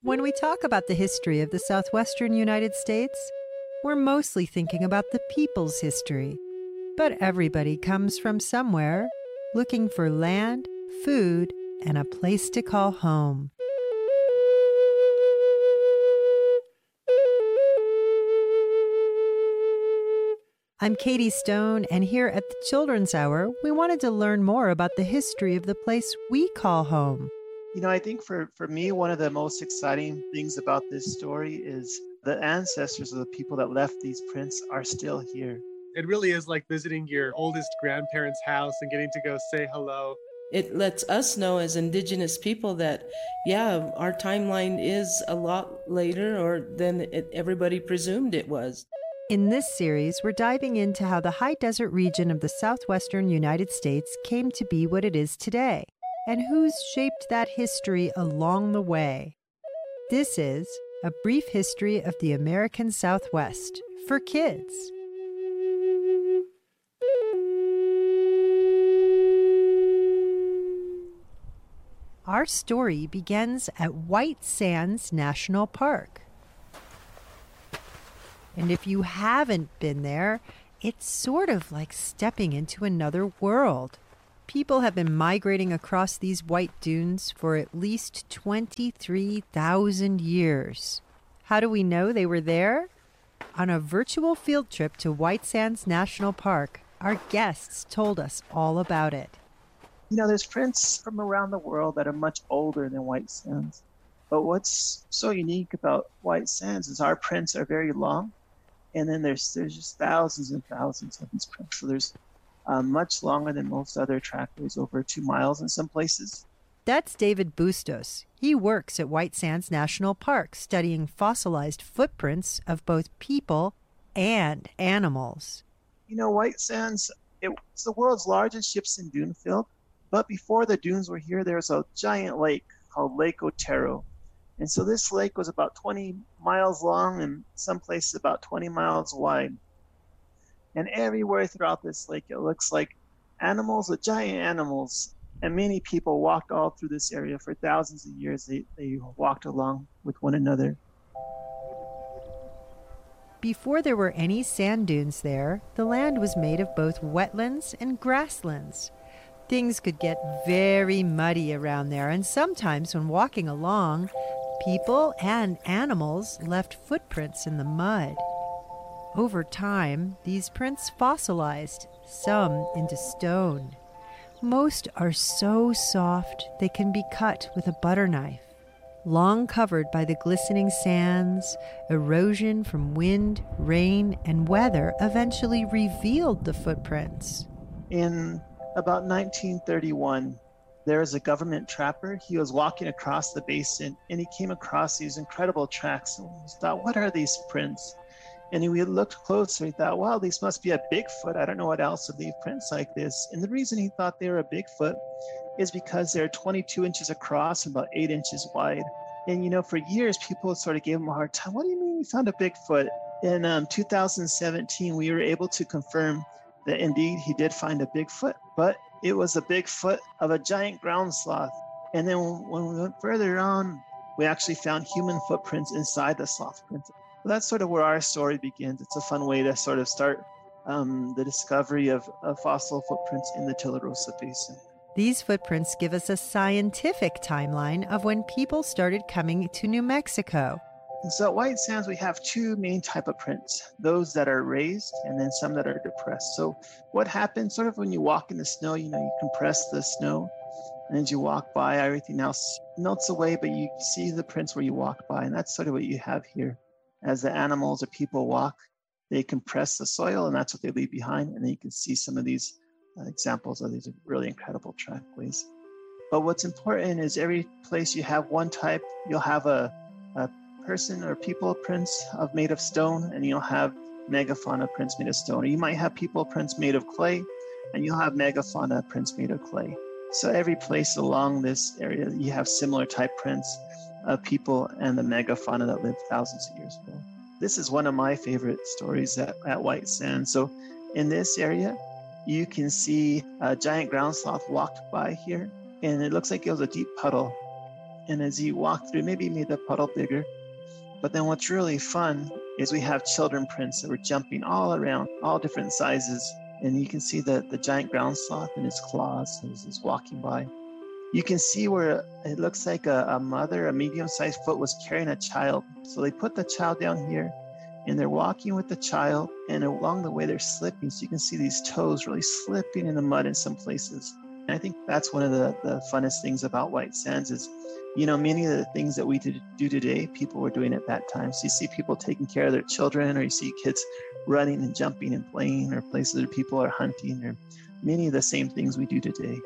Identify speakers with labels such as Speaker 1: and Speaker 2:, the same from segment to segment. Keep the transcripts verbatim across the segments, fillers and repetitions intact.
Speaker 1: When we talk about the history of the southwestern United States, we're mostly thinking about the people's history. But everybody comes from somewhere, looking for land, food, and a place to call home. I'm Katie Stone, and here at the Children's Hour, we wanted to learn more about the history of the place we call home.
Speaker 2: You know, I think for, for me, one of the most exciting things about this story is the ancestors of the people that left these prints are still here.
Speaker 3: It really is like visiting your oldest grandparents' house and getting to go say hello.
Speaker 4: It lets us know as Indigenous people that, yeah, our timeline is a lot later or than it, everybody presumed it was.
Speaker 1: In this series, we're diving into how the high desert region of the southwestern United States came to be what it is today, and who's shaped that history along the way. This is A Brief History of the American Southwest for kids. Our story begins at White Sands National Park. And if you haven't been there, it's sort of like stepping into another world. People have been migrating across these white dunes for at least twenty-three thousand years. How do we know they were there? On a virtual field trip to White Sands National Park, our guests told us all about it.
Speaker 2: You know, there's prints from around the world that are much older than White Sands. But what's so unique about White Sands is our prints are very long. And then there's there's just thousands and thousands of these prints. So there's uh, much longer than most other trackways, over two miles in some places.
Speaker 1: That's David Bustos. He works at White Sands National Park studying fossilized footprints of both people and animals.
Speaker 2: You know, White Sands, it's the world's largest gypsum dune field. But before the dunes were here, there was a giant lake called Lake Otero. And so this lake was about twenty miles long and some places about twenty miles wide. And everywhere throughout this lake, it looks like animals, the giant animals. And many people walked all through this area for thousands of years. They, they walked along with one another.
Speaker 1: Before there were any sand dunes there, the land was made of both wetlands and grasslands. Things could get very muddy around there, and sometimes when walking along, people and animals left footprints in the mud. Over time, these prints fossilized, some into stone. Most are so soft they can be cut with a butter knife. Long covered by the glistening sands, erosion from wind, rain, and weather eventually revealed the footprints.
Speaker 2: In about nineteen thirty-one, there was a government trapper. He was walking across the basin and he came across these incredible tracks. And he thought, what are these prints? And he looked closer. He thought, wow, these must be a Bigfoot. I don't know what else would leave prints like this. And the reason he thought they were a Bigfoot is because they're twenty-two inches across and about eight inches wide. And, you know, for years, people sort of gave him a hard time. What do you mean you found a Bigfoot? In um, two thousand seventeen, we were able to confirm that indeed he did find a Bigfoot, but it was a Bigfoot of a giant ground sloth. And then when we went further on, we actually found human footprints inside the sloth print. Well, that's sort of where our story begins. It's a fun way to sort of start um, the discovery of, of fossil footprints in the Tularosa Basin.
Speaker 1: These footprints give us a scientific timeline of when people started coming to New Mexico.
Speaker 2: And so at White Sands, we have two main type of prints, those that are raised and then some that are depressed. So what happens sort of when you walk in the snow, you know, you compress the snow and as you walk by, everything else melts away, but you see the prints where you walk by. And that's sort of what you have here. As the animals or people walk, they compress the soil and that's what they leave behind. And then you can see some of these uh, examples of these really incredible trackways. But what's important is every place you have one type, you'll have a, a person or people prints of made of stone, and you'll have megafauna prints made of stone. Or you might have people prints made of clay, and you'll have megafauna prints made of clay. So every place along this area, you have similar type prints of people and the megafauna that lived thousands of years ago. This is one of my favorite stories at, at White Sands. So in this area, you can see a giant ground sloth walked by here, and it looks like it was a deep puddle. And as you walk through, maybe you made the puddle bigger. But then what's really fun is we have children prints that were jumping all around, all different sizes. And you can see the, the giant ground sloth in his claws as he's walking by. You can see where it looks like a, a mother, a medium-sized foot, was carrying a child. So they put the child down here, and they're walking with the child, and along the way they're slipping. So you can see these toes really slipping in the mud in some places. And I think that's one of the, the funnest things about White Sands is, you know, many of the things that we do today, people were doing at that time. So you see people taking care of their children, or you see kids running and jumping and playing, or places where people are hunting, or many of the same things we do today.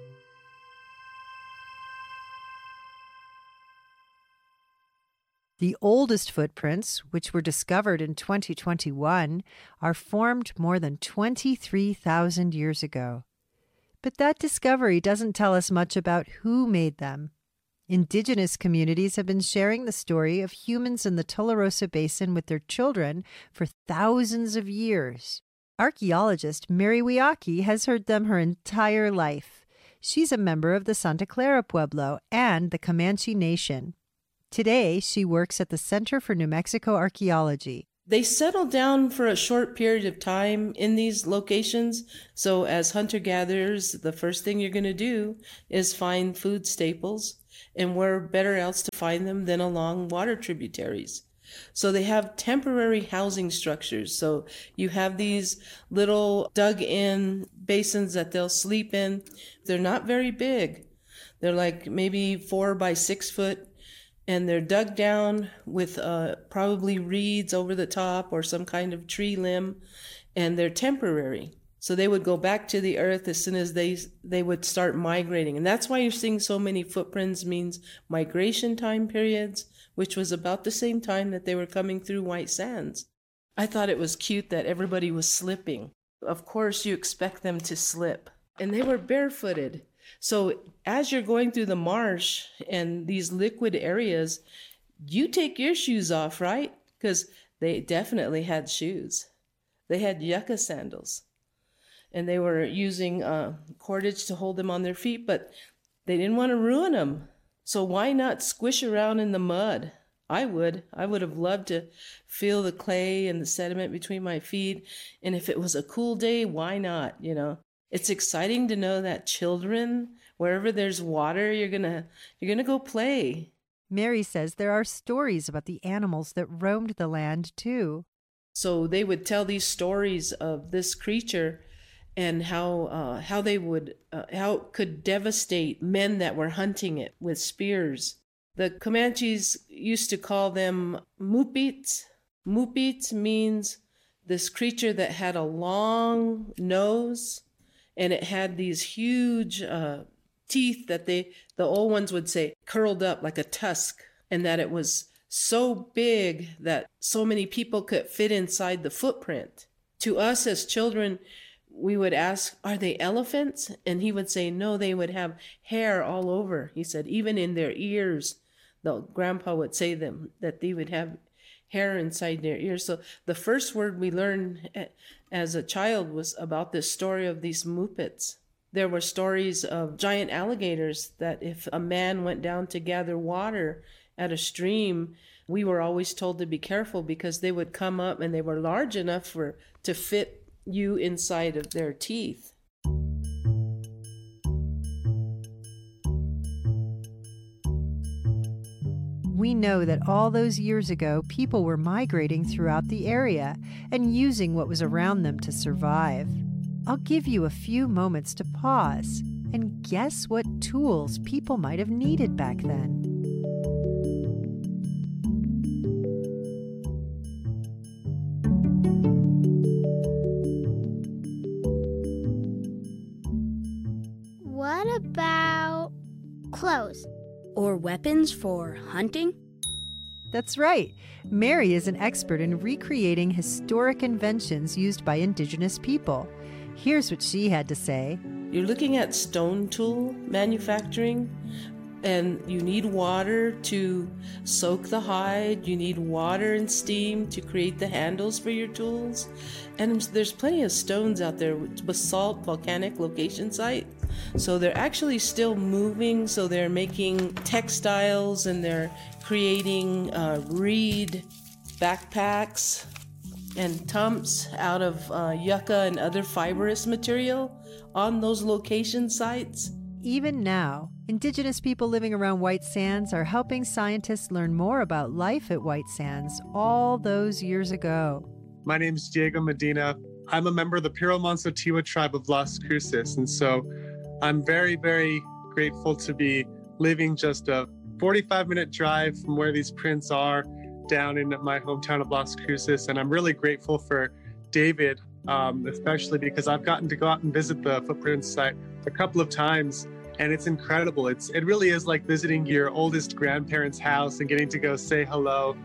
Speaker 1: The oldest footprints, which were discovered in twenty twenty-one, are formed more than twenty-three thousand years ago. But that discovery doesn't tell us much about who made them. Indigenous communities have been sharing the story of humans in the Tularosa Basin with their children for thousands of years. Archaeologist Mary Wiaki has heard them her entire life. She's a member of the Santa Clara Pueblo and the Comanche Nation. Today, she works at the Center for New Mexico Archaeology.
Speaker 4: They settle down for a short period of time in these locations. So as hunter-gatherers, the first thing you're going to do is find food staples. And where better else to find them than along water tributaries. So they have temporary housing structures. So you have these little dug-in basins that they'll sleep in. They're not very big. They're like maybe four by six foot. And they're dug down with uh, probably reeds over the top or some kind of tree limb, and they're temporary. So they would go back to the earth as soon as they they would start migrating. And that's why you're seeing so many footprints, means migration time periods, which was about the same time that they were coming through White Sands. I thought it was cute that everybody was slipping. Of course, you expect them to slip. And they were barefooted. So as you're going through the marsh and these liquid areas, you take your shoes off, right? Because they definitely had shoes. They had yucca sandals. And they were using uh, cordage to hold them on their feet, but they didn't want to ruin them. So why not squish around in the mud? I would. I would have loved to feel the clay and the sediment between my feet. And if it was a cool day, why not, you know? It's exciting to know that children, wherever there's water, you're gonna you're gonna go play.
Speaker 1: Mary says there are stories about the animals that roamed the land too.
Speaker 4: So they would tell these stories of this creature and how uh, how they would uh, how it could devastate men that were hunting it with spears. The Comanches used to call them mupits. Mupits means this creature that had a long nose. And it had these huge uh, teeth that they, the old ones would say, curled up like a tusk. And that it was so big that so many people could fit inside the footprint. To us as children, we would ask, are they elephants? And he would say, no, they would have hair all over. He said, even in their ears. The grandpa would say them, that they would have hair inside their ears. So the first word we learned as a child was about this story of these mupits. There were stories of giant alligators that if a man went down to gather water at a stream, we were always told to be careful because they would come up and they were large enough for to fit you inside of their teeth.
Speaker 1: We know that all those years ago, people were migrating throughout the area and using what was around them to survive. I'll give you a few moments to pause and guess what tools people might have needed back then.
Speaker 5: What about clothes? Or weapons for hunting?
Speaker 1: That's right. Mary is an expert in recreating historic inventions used by indigenous people. Here's what she had to say.
Speaker 4: You're looking at stone tool manufacturing, and you need water to soak the hide. You need water and steam to create the handles for your tools. And there's plenty of stones out there with basalt volcanic location site. So they're actually still moving. So they're making textiles and they're creating uh, reed backpacks and tumps out of uh, yucca and other fibrous material on those location sites.
Speaker 1: Even now, Indigenous people living around White Sands are helping scientists learn more about life at White Sands all those years ago.
Speaker 3: My name is Diego Medina. I'm a member of the Piro Manso Tiwa tribe of Las Cruces. And so I'm very, very grateful to be living just a forty-five minute drive from where these prints are down in my hometown of Las Cruces. And I'm really grateful for David, um, especially because I've gotten to go out and visit the footprint site a couple of times. And it's incredible. It's It really is like visiting your oldest grandparents' house and getting to go say hello.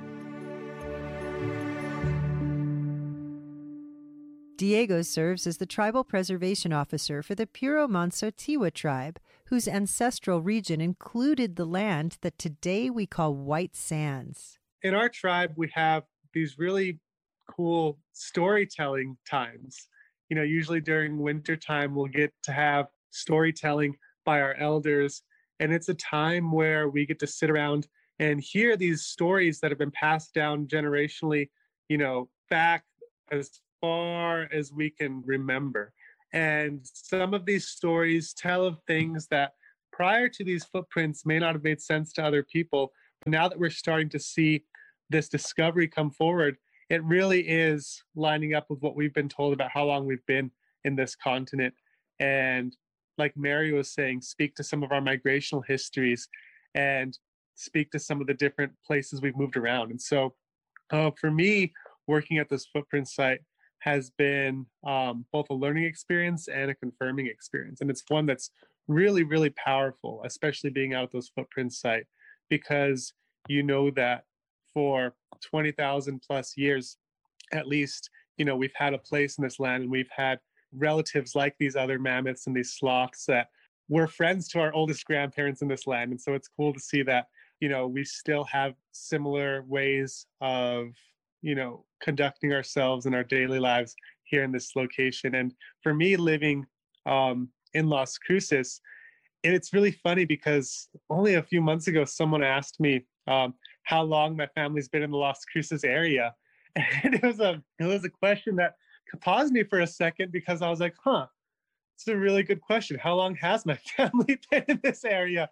Speaker 1: Diego serves as the Tribal Preservation Officer for the Piro Manso Tiwa tribe, whose ancestral region included the land that today we call White Sands.
Speaker 3: In our tribe, we have these really cool storytelling times. You know, usually during winter time, we'll get to have storytelling by our elders. And it's a time where we get to sit around and hear these stories that have been passed down generationally, you know, back as far as we can remember. And some of these stories tell of things that prior to these footprints may not have made sense to other people. But now that we're starting to see this discovery come forward, it really is lining up with what we've been told about how long we've been in this continent. And like Mary was saying, speak to some of our migrational histories and speak to some of the different places we've moved around. And so uh, for me, working at this footprint site has been um, both a learning experience and a confirming experience. And it's one that's really, really powerful, especially being out at those footprint site, because you know that for twenty thousand plus years, at least, you know, we've had a place in this land and we've had relatives like these other mammoths and these sloths that were friends to our oldest grandparents in this land. And so it's cool to see that, you know, we still have similar ways of, you know, conducting ourselves in our daily lives here in this location. And for me, living um, in Las Cruces, it's really funny because only a few months ago, someone asked me um, how long my family's been in the Las Cruces area. And it was a, it was a question that paused me for a second because I was like, huh, it's a really good question. How long has my family been in this area?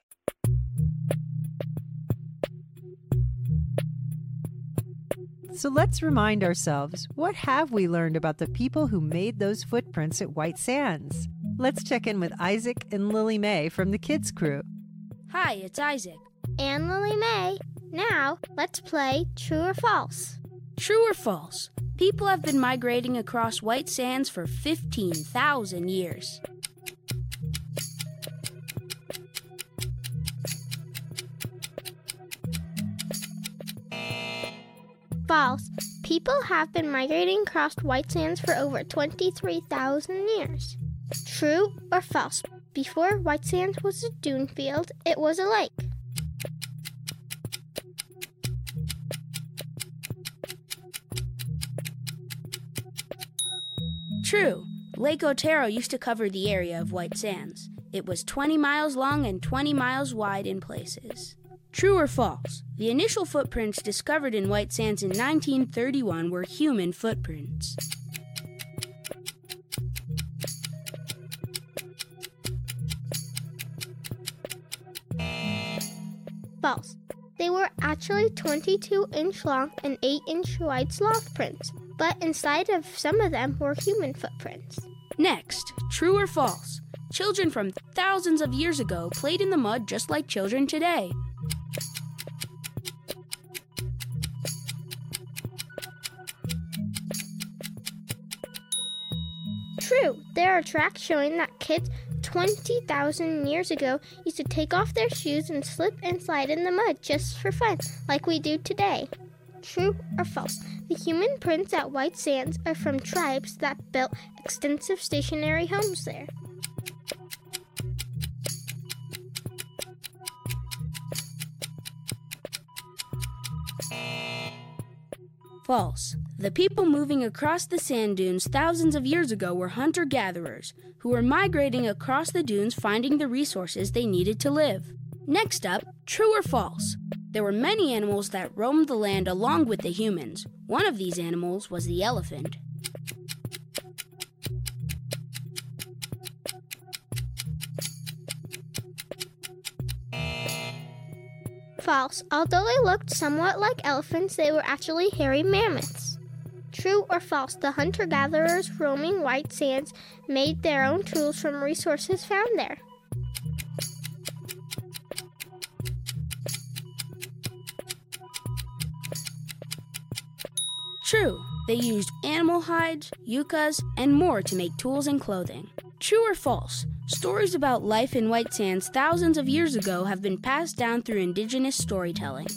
Speaker 1: So let's remind ourselves, what have we learned about the people who made those footprints at White Sands? Let's check in with Isaac and Lily Mae from the Kids Crew.
Speaker 5: Hi, it's Isaac. And Lily Mae. Now, let's play True or False. True or false? People have been migrating across White Sands for fifteen thousand years. False. People have been migrating across White Sands for over twenty-three thousand years. True or false? Before White Sands was a dune field, it was a lake. True. Lake Otero used to cover the area of White Sands. It was twenty miles long and twenty miles wide in places. True or false? The initial footprints discovered in White Sands in nineteen thirty-one were human footprints. False. They were actually twenty-two inch long and eight inch wide sloth prints, but inside of some of them were human footprints. Next, true or false? Children from thousands of years ago played in the mud just like children today. True. There are tracks showing that kids twenty thousand years ago used to take off their shoes and slip and slide in the mud just for fun, like we do today. True or false? The human prints at White Sands are from tribes that built extensive stationary homes there. False.
Speaker 6: The people moving across the sand dunes thousands of years ago were hunter-gatherers who were migrating across the dunes finding the resources they needed to live. Next up, true or false? There were many animals that roamed the land along with the humans. One of these animals was the elephant.
Speaker 5: False. Although they looked somewhat like elephants, they were actually hairy mammoths. True or false? The hunter-gatherers roaming White Sands made their own tools from resources found there.
Speaker 6: True. They used animal hides, yuccas, and more to make tools and clothing. True or false? Stories about life in White Sands thousands of years ago have been passed down through indigenous storytelling.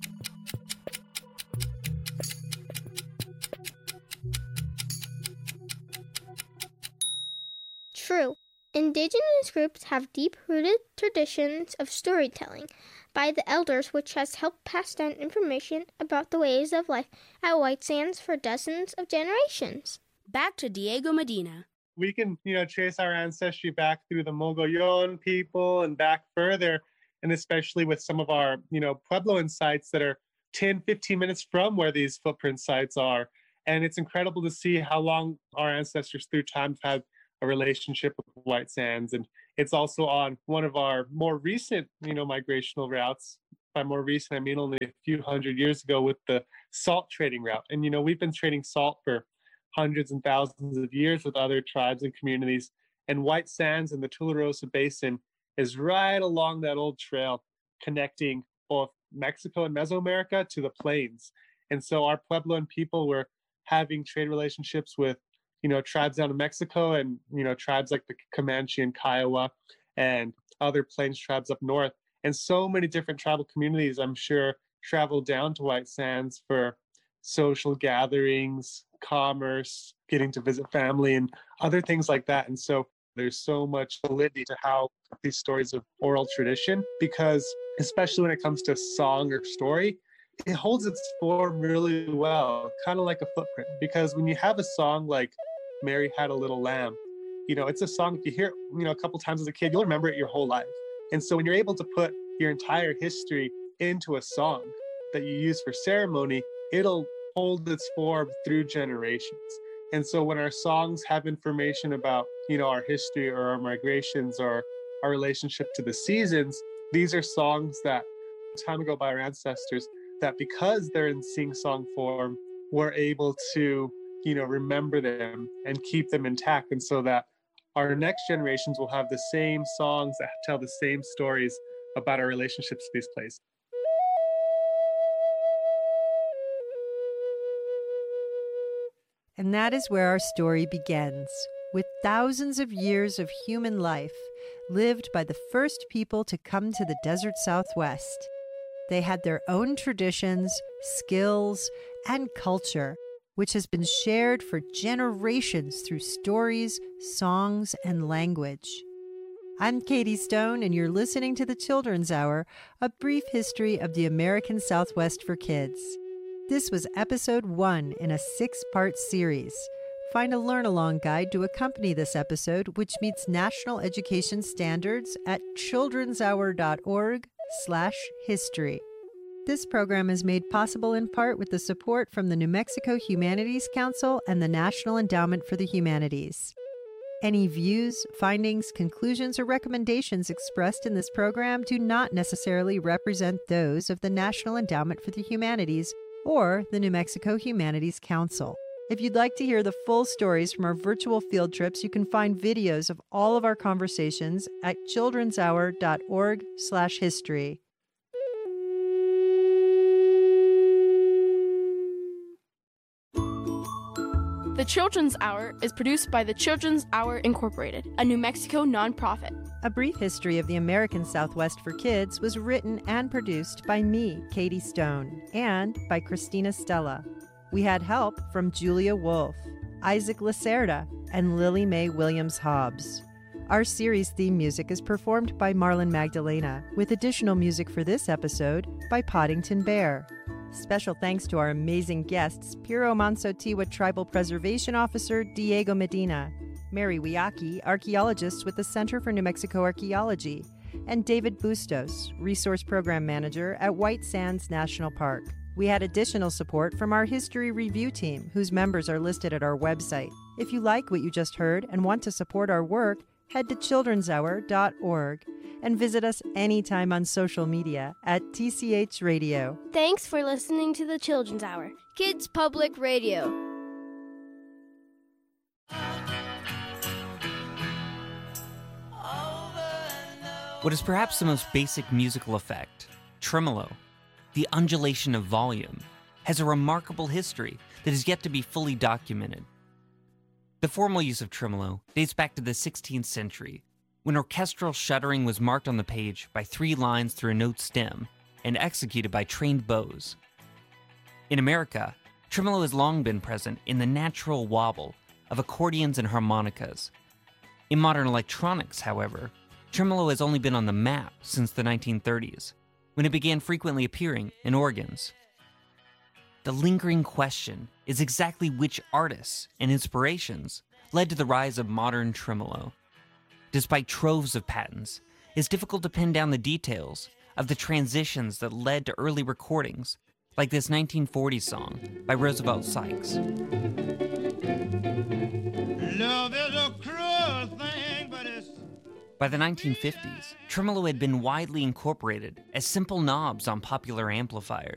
Speaker 5: True. Indigenous groups have deep-rooted traditions of storytelling by the elders, which has helped pass down information about the ways of life at White Sands for dozens of generations.
Speaker 6: Back to Diego Medina.
Speaker 3: We can, you know, trace our ancestry back through the Mogollon people and back further, and especially with some of our, you know, Puebloan sites that are ten, fifteen minutes from where these footprint sites are. And it's incredible to see how long our ancestors through time have had a relationship with White Sands. And it's also on one of our more recent, you know, migrational routes. By more recent, I mean only a few hundred years ago with the salt trading route. And, you know, we've been trading salt for hundreds and thousands of years with other tribes and communities. And White Sands and the Tularosa Basin is right along that old trail connecting both Mexico and Mesoamerica to the plains. And so our Puebloan people were having trade relationships with, you know, tribes down in Mexico and, you know, tribes like the Comanche and Kiowa and other plains tribes up north. And so many different tribal communities, I'm sure, traveled down to White Sands for social gatherings, commerce, getting to visit family, and other things like that. And so there's so much validity to how these stories of oral tradition, because especially when it comes to song or story, it holds its form really well, kind of like a footprint. Because when you have a song like Mary Had a Little Lamb, you know, it's a song, if you hear it, you know, a couple times as a kid, you'll remember it your whole life. And so when you're able to put your entire history into a song that you use for ceremony, it'll hold its form through generations. And so when our songs have information about, you know, our history or our migrations or our relationship to the seasons, these are songs that time ago by our ancestors that because they're in sing-song form, we're able to, you know, remember them and keep them intact. And so that our next generations will have the same songs that tell the same stories about our relationships to these places.
Speaker 1: And that is where our story begins, with thousands of years of human life lived by the first people to come to the desert Southwest. They had their own traditions, skills, and culture, which has been shared for generations through stories, songs, and language. I'm Katie Stone, and you're listening to the Children's Hour, a brief history of the American Southwest for kids. This was episode one in a six-part series. Find a learn-along guide to accompany this episode, which meets national education standards at childrenshour.org slash history. This program is made possible in part with the support from the New Mexico Humanities Council and the National Endowment for the Humanities. Any views, findings, conclusions, or recommendations expressed in this program do not necessarily represent those of the National Endowment for the Humanities or the New Mexico Humanities Council. If you'd like to hear the full stories from our virtual field trips, you can find videos of all of our conversations at childrenshour.org slash history.
Speaker 7: The Children's Hour is produced by the Children's Hour Incorporated, a New Mexico nonprofit.
Speaker 1: A Brief History of the American Southwest for Kids was written and produced by me, Katie Stone, and by Christina Stella. We had help from Julia Wolf, Isaac Lacerda, and Lily Mae Williams-Hobbs. Our series theme music is performed by Marlon Magdalena, with additional music for this episode by Poddington Bear. Special thanks to our amazing guests, Piro Mansotiwa Tribal Preservation Officer Diego Medina, Mary Wiaki, archaeologist with the Center for New Mexico Archaeology, and David Bustos, Resource Program Manager at White Sands National Park. We had additional support from our History Review team, whose members are listed at our website. If you like what you just heard and want to support our work, head to children's hour dot org and visit us anytime on social media at T C H Radio.
Speaker 8: Thanks for listening to the Children's Hour, Kids Public Radio.
Speaker 9: What is perhaps the most basic musical effect, tremolo, the undulation of volume, has a remarkable history that is yet to be fully documented. The formal use of tremolo dates back to the sixteenth century, when orchestral shuddering was marked on the page by three lines through a note stem and executed by trained bows. In America, tremolo has long been present in the natural wobble of accordions and harmonicas. In modern electronics, however, tremolo has only been on the map since the nineteen thirties, when it began frequently appearing in organs. The lingering question is exactly which artists and inspirations led to the rise of modern tremolo. Despite troves of patents, it's difficult to pin down the details of the transitions that led to early recordings, like this nineteen forties song by Roosevelt Sykes. Love is a cruel thing, but it's... By the nineteen fifties, tremolo had been widely incorporated as simple knobs on popular amplifiers.